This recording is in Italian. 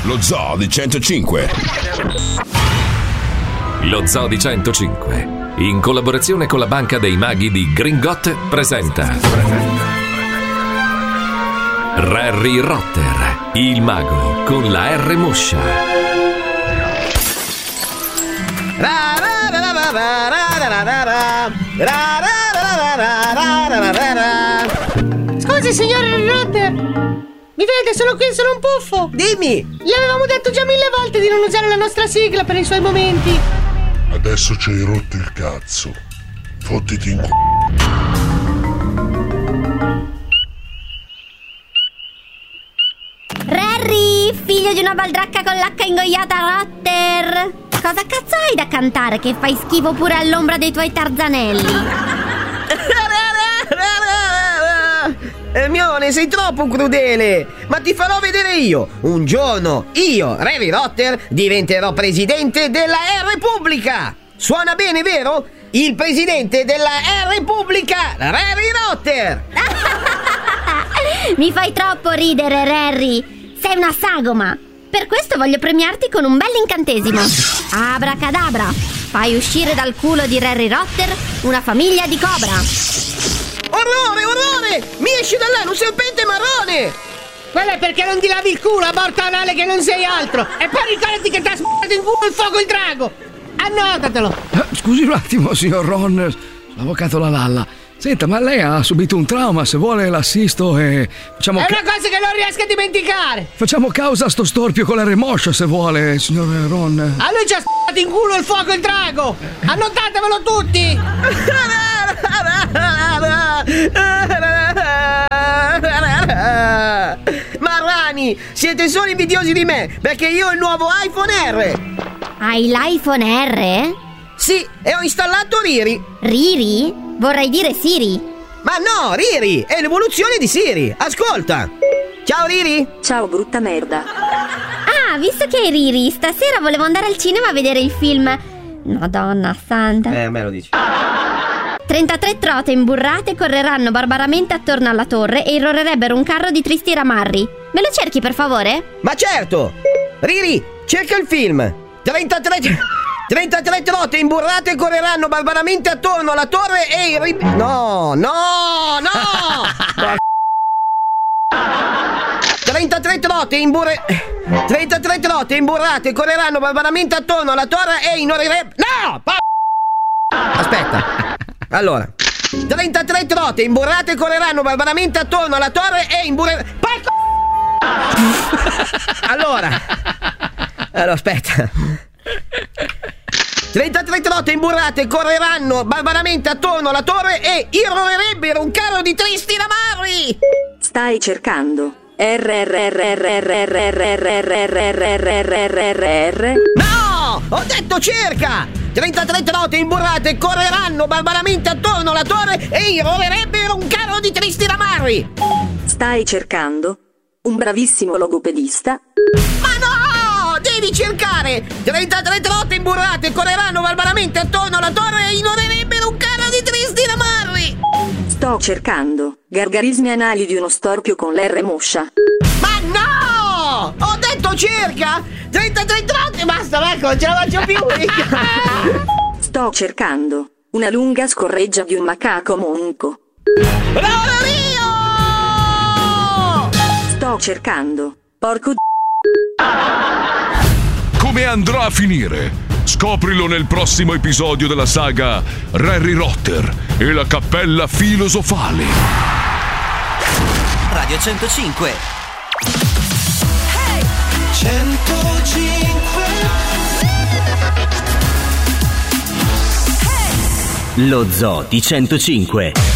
Lo Zoo di 105. Lo Zoo di 105, in collaborazione con la Banca dei Maghi di Gringot, presenta Harry Rotter, il mago con la R moscia. Scusi, signor Harry Rotter, mi vede? Sono qui, sono un puffo. Dimmi. Gli avevamo detto già 1000 volte di non usare la nostra sigla per i suoi momenti. Adesso ci hai rotto il cazzo. Fottiti in Harry, figlio di una baldracca con l'H ingoiata Rotter. Cosa cazzo hai da cantare che fai schifo pure all'ombra dei tuoi tarzanelli? Hermione, sei troppo crudele. Ma ti farò vedere io. Un giorno io, Harry Rotter, diventerò presidente della Repubblica. Suona bene, vero? Il presidente della Repubblica, Harry Rotter. Mi fai troppo ridere, Harry. Sei una sagoma. Per questo voglio premiarti con un bell'incantesimo. Abracadabra. Fai uscire dal culo di Harry Rotter una famiglia di cobra. Orrore, orrore! Mi esce da là un serpente marrone! Quello è perché non ti lavi il culo, aborta anale che non sei altro. E poi ricordati che ti ha sparato in culo il fuoco il drago. Annotatelo. Scusi un attimo, signor Ron, l'avvocato La Lalla. Senta, ma lei ha subito un trauma, se vuole l'assisto e facciamo... È una cosa che non riesco a dimenticare. Facciamo causa a sto storpio con la remoscia, se vuole, signor Ron. A lui ci ha sparato in culo il fuoco il drago. Annotatevelo tutti. Marrani, siete solo invidiosi di me, perché io ho il nuovo iPhone R. Hai l'iPhone R? Sì, e ho installato Riri. Riri? Vorrei dire Siri. Ma no, Riri, è l'evoluzione di Siri. Ascolta. Ciao Riri. Ciao brutta merda. Ah, visto che è Riri, stasera volevo andare al cinema a vedere il film Madonna santa. A me lo dici. 33 trote imburrate correranno barbaramente attorno alla torre e irrorerebbero un carro di tristi ramarri. Me lo cerchi, per favore? Ma certo. Riri, cerca il film. 33 trote imburrate correranno barbaramente attorno alla torre e No! 33 trote imburrate correranno barbaramente attorno alla torre e No! Aspetta. Allora, 33 trote imburrate correranno barbaramente attorno alla torre e Allora, aspetta. 33 trote imburrate correranno barbaramente attorno alla torre e irrorerebbero un carro di tristi ramarri. Stai cercando No! Ho detto cerca! 33 trote imburrate correranno barbaramente attorno alla torre e irrorerebbero un carro di tristi ramarri. Stai cercando un bravissimo logopedista. Ma no! Devi cercare! 33 trote imburrate correranno barbaramente attorno alla torre e irrorerebbero un carro di tristi ramarri. Sto cercando gargarismi anali di uno storpio con l'R moscia. Ma no! Ho detto cerca! 33 trote! Basta, Marco, non ce la faccio più! Sto cercando una lunga scorreggia di un macaco monco. Rio! Sto cercando porco Come andrà a finire? Scoprilo nel prossimo episodio della saga Harry Rotter e la cappella filosofale. Radio 105. 105. Lo Zoo di 105.